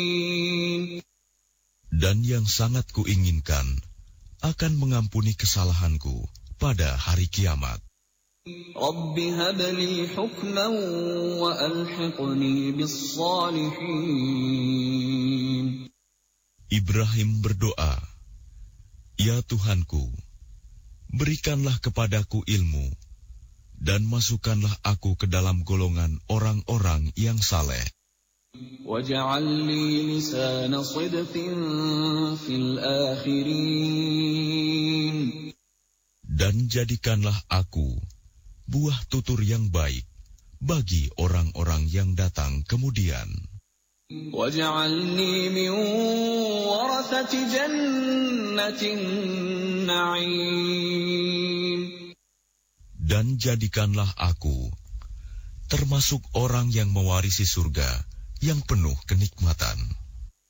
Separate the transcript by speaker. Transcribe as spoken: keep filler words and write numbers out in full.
Speaker 1: Dan yang sangat kuinginkan akan mengampuni kesalahanku pada hari kiamat.
Speaker 2: Rabbi habli hukman wa alhiqni bis-shalihin.
Speaker 1: Ibrahim berdoa, "Ya Tuhanku, berikanlah kepadaku ilmu, dan masukkanlah aku ke dalam golongan orang-orang yang saleh.
Speaker 2: Waj'al li lisana sidqin fil akhirin."
Speaker 1: Dan jadikanlah aku buah tutur yang baik bagi orang-orang yang datang kemudian.
Speaker 2: Waj'alni min warathati jannatin na'im.
Speaker 1: Dan jadikanlah aku termasuk orang yang mewarisi surga yang penuh kenikmatan.